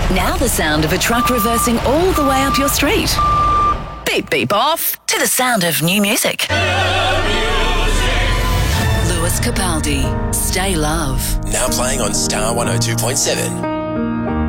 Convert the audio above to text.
Now the sound of a truck reversing all the way up your street. Beep, beep off to the sound of new music. Lewis Capaldi, Stay Love. Now playing on Star 102.7.